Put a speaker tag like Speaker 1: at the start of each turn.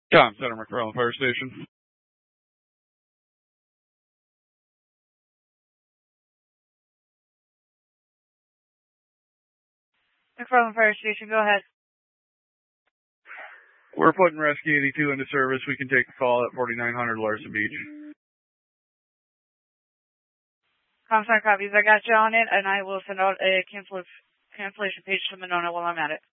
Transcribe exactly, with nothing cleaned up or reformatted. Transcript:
Speaker 1: Tom Center, McFarland Fire Station.
Speaker 2: McFarland Fire Station, go ahead.
Speaker 1: We're putting Rescue eighty-two into service. We can take a call at forty-nine hundred Larson Beach.
Speaker 2: Comstock copies. I got you on it, and I will send out a cancel cancellation page to Monona while I'm at it.